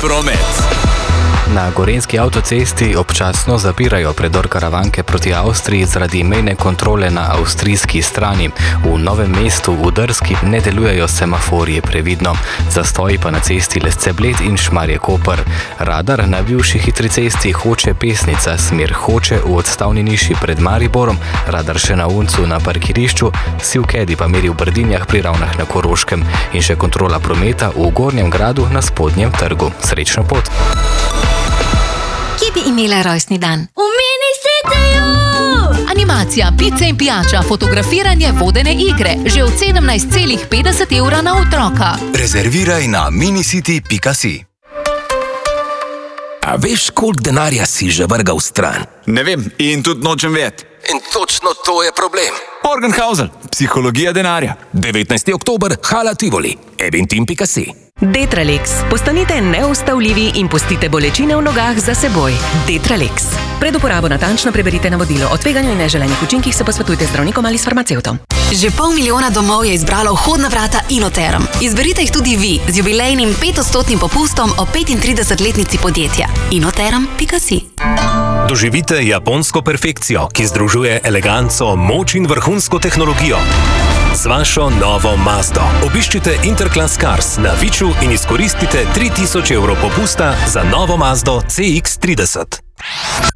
promet. Na gorenjski avtocesti občasno zapirajo predor Karavanke proti Avstriji zaradi mejne kontrole na avstrijski strani. V Novem mestu v Drski ne delujejo semaforji, previdno. Zastoji pa na cesti Lesce-Bled in Šmarje-Koper. Radar na bivši hitri cesti Hoče-Pesnica smer Hoče v odstavni niši pred Mariborom, radar še na Uncu na parkirišču, Sivkedi pa meri v Brdinjah pri Ravnah na Koroškem in še kontrola prometa v Gornjem gradu na Spodnjem trgu. Srečno pot! Kje bi imela rojstni dan? V Mini-Cityju! Animacija, pice in pijača, fotografiranje, vodene igre. Že od 17,50 € na otroka. Rezerviraj na minicity.si. A veš, koliko denarja si že vrgal stran? Ne vem in tudi nočem vedeti. In točno to je problem. Morgenhausel, psihologija denarja. 19. oktober, Hala Tivoli, eventim.si. Detralex. Postanite neustavljivi in pustite bolečine v nogah za seboj. Detralex. Pred uporabo natančno preberite navodilo. O tveganju in neželenih učinkih se posvetujte z zdravnikom ali s farmacevtom. Že 500 000 domov je izbralo vhodna vrata Inoterm. Izberite jih tudi vi z jubilejnim 5% popustom o 35-letnici podjetja. Inoterm.si. Doživite japonsko perfekcijo, ki združuje eleganco, moč in vrhunsko tehnologijo. Z vašo novo Mazdo. Obiščite Interclass Cars na Viču in izkoristite 3000 € popusta za novo Mazdo CX-30.